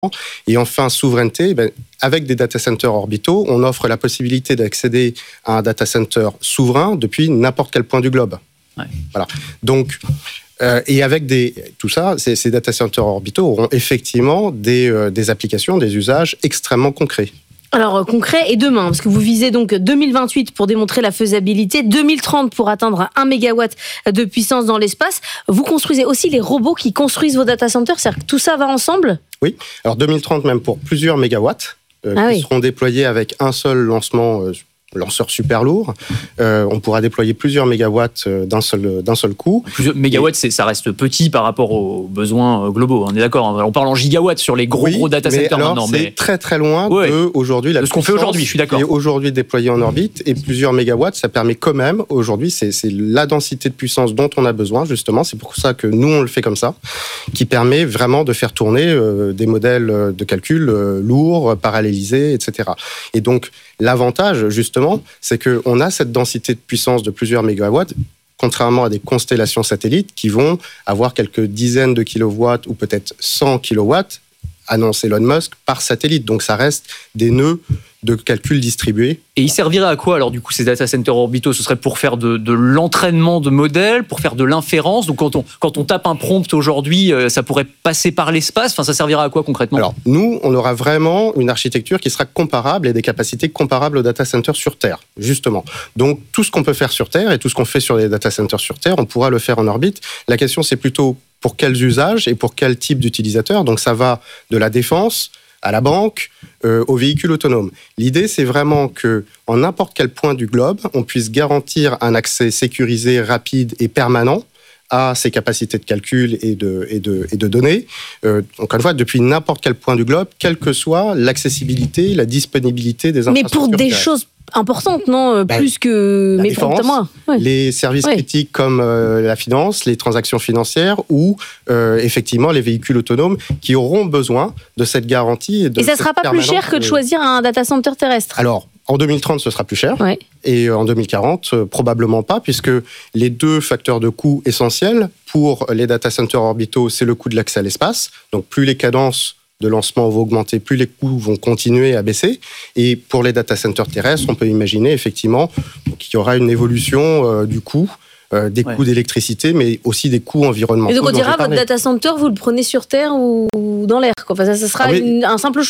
Et enfin, souveraineté, avec des data centers orbitaux, on offre la possibilité d'accéder à un data center souverain depuis n'importe quel point du globe. Ouais. Voilà. Donc, et avec tout ça, ces data centers orbitaux auront effectivement des applications, des usages extrêmement concrets. Alors, concret et demain, parce que vous visez donc 2028 pour démontrer la faisabilité, 2030 pour atteindre 1 MW de puissance dans l'espace. Vous construisez aussi les robots qui construisent vos data centers, c'est-à-dire que tout ça va ensemble ? Oui, alors 2030 même pour plusieurs mégawatts qui seront déployés avec un seul lanceur super lourd. On pourra déployer plusieurs mégawatts d'un seul coup. Plusieurs mégawatts, ça reste petit par rapport aux besoins globaux. On est d'accord. On parle en gigawatts sur les gros data centers maintenant. C'est très très loin de aujourd'hui de ce qu'on fait aujourd'hui. Je suis d'accord. Qui est aujourd'hui déployé en orbite, et plusieurs mégawatts, ça permet quand même aujourd'hui, c'est la densité de puissance dont on a besoin justement. C'est pour ça que nous on le fait comme ça, qui permet vraiment de faire tourner des modèles de calcul lourds, parallélisés, etc. Et donc l'avantage, justement, c'est qu'on a cette densité de puissance de plusieurs mégawatts, contrairement à des constellations satellites qui vont avoir quelques dizaines de kilowatts ou peut-être 100 kilowatts, annonce Elon Musk, par satellite. Donc ça reste des nœuds de calcul distribués. Et ils serviraient à quoi alors du coup ces data centers orbitaux ? Ce serait pour faire de l'entraînement de modèles, pour faire de l'inférence. Donc quand on tape un prompt aujourd'hui, ça pourrait passer par l'espace. Enfin, ça servira à quoi concrètement ? Alors nous, on aura vraiment une architecture qui sera comparable et des capacités comparables aux data centers sur Terre, justement. Donc tout ce qu'on peut faire sur Terre et tout ce qu'on fait sur les data centers sur Terre, on pourra le faire en orbite. La question, c'est plutôt pour quels usages et pour quel type d'utilisateurs. Donc ça va de la défense à la banque, aux véhicules autonomes. L'idée, c'est vraiment qu'en n'importe quel point du globe, on puisse garantir un accès sécurisé, rapide et permanent à ces capacités de calcul et de données. Encore une fois, depuis n'importe quel point du globe, quelle que soit l'accessibilité, la disponibilité des infrastructures. Mais pour des choses importantes, non ? Plus que... La mais défense, pour moi. les services critiques comme la finance, les transactions financières ou effectivement les véhicules autonomes qui auront besoin de cette garantie. Et ça ne sera pas plus cher que de choisir un data center terrestre ? Alors, en 2030, ce sera plus cher. Et en 2040, probablement pas, puisque les deux facteurs de coût essentiels pour les data centers orbitaux, c'est le coût de l'accès à l'espace. Donc, plus les cadences de lancement vont augmenter, plus les coûts vont continuer à baisser. Et pour les data centers terrestres, on peut imaginer effectivement qu'il y aura une évolution du coût, des coûts d'électricité, mais aussi des coûts environnementaux. Et donc on dira, votre data center, vous le prenez sur Terre ou dans l'air, quoi. Enfin, ça sera un simple choix.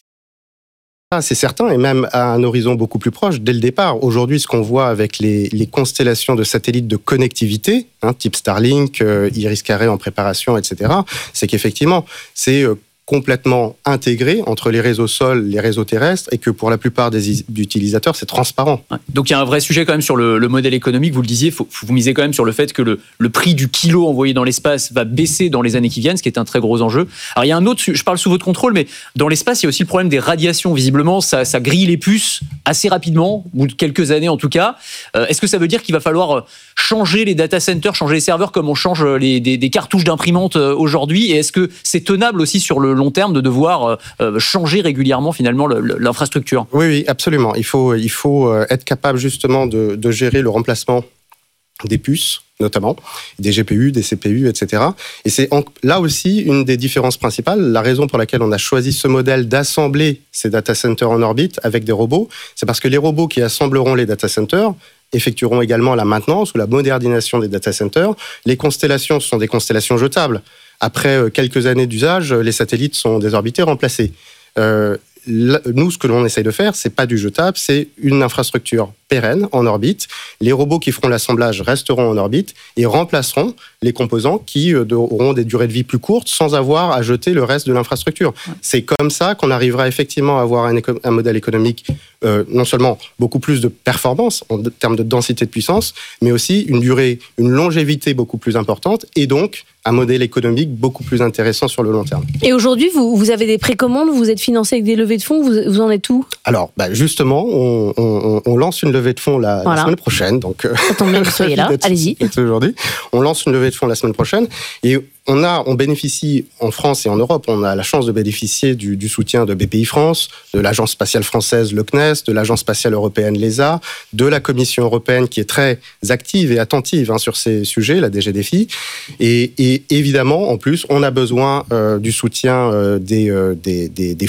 C'est certain, et même à un horizon beaucoup plus proche, dès le départ. Aujourd'hui, ce qu'on voit avec les constellations de satellites de connectivité, type Starlink, Iris-Carré en préparation, etc., c'est qu'effectivement, c'est complètement intégré entre les réseaux sol, les réseaux terrestres, et que pour la plupart des utilisateurs, c'est transparent. Donc il y a un vrai sujet quand même sur le modèle économique, vous le disiez, vous misez quand même sur le fait que le prix du kilo envoyé dans l'espace va baisser dans les années qui viennent, ce qui est un très gros enjeu. Alors il y a un autre, je parle sous votre contrôle, mais dans l'espace, il y a aussi le problème des radiations. Visiblement, ça grille les puces assez rapidement, au bout de quelques années en tout cas. Est-ce que ça veut dire qu'il va falloir changer les data centers, changer les serveurs comme on change des cartouches d'imprimante aujourd'hui ? Et est-ce que c'est tenable aussi sur le long terme de devoir changer régulièrement finalement l'infrastructure ? Oui, absolument. Il faut être capable justement de gérer le remplacement des puces, notamment, des GPU, des CPU, etc. Et c'est là aussi une des différences principales, la raison pour laquelle on a choisi ce modèle d'assembler ces data centers en orbite avec des robots, c'est parce que les robots qui assembleront les data centers effectueront également la maintenance ou la modernisation des data centers. Les constellations sont des constellations jetables. Après quelques années d'usage, les satellites sont désorbités, remplacés. Nous, ce que l'on essaye de faire, c'est pas du jetable, c'est une infrastructure pérenne en orbite. Les robots qui feront l'assemblage resteront en orbite et remplaceront les composants qui auront des durées de vie plus courtes sans avoir à jeter le reste de l'infrastructure. C'est comme ça qu'on arrivera effectivement à avoir un modèle économique non seulement beaucoup plus de performance en termes de densité de puissance, mais aussi une longévité beaucoup plus importante et donc un modèle économique beaucoup plus intéressant sur le long terme. Et aujourd'hui, vous avez des précommandes, vous êtes financé avec des levées de fonds, vous en êtes où ? Alors, justement, on lance une levée de fonds la semaine prochaine. Donc, ça tombe bien que vous soyez là, allez-y. Aujourd'hui, on lance une levée de fonds la semaine prochaine. Et on bénéficie en France et en Europe, on a la chance de bénéficier du soutien de BPI France, de l'Agence spatiale française, le CNES, de l'Agence spatiale européenne, l'ESA, de la Commission européenne qui est très active et attentive sur ces sujets, la DG Défi. Et évidemment, en plus, on a besoin du soutien des